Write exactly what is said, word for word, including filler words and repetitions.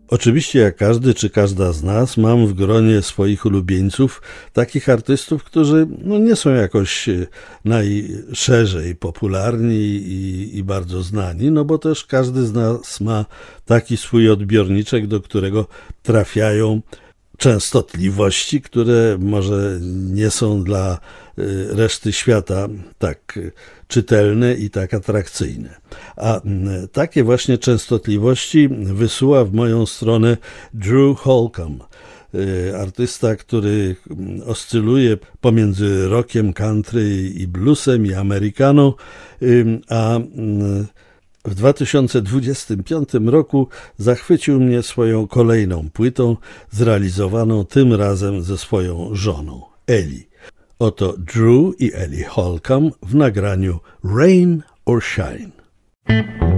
Oczywiście, jak każdy czy każda z nas, mam w gronie swoich ulubieńców takich artystów, którzy no, nie są jakoś najszerzej popularni i, i bardzo znani, no bo też każdy z nas ma taki swój odbiorniczek, do którego trafiają częstotliwości, które może nie są dla reszty świata tak czytelne i tak atrakcyjne. A takie właśnie częstotliwości wysyła w moją stronę Drew Holcomb, artysta, który oscyluje pomiędzy rockiem, country i bluesem i americaną, a w dwa tysiące dwudziestym piątym roku zachwycił mnie swoją kolejną płytą, zrealizowaną tym razem ze swoją żoną, Ellie. Oto Drew i Ellie Holcomb w nagraniu Rain or Shine.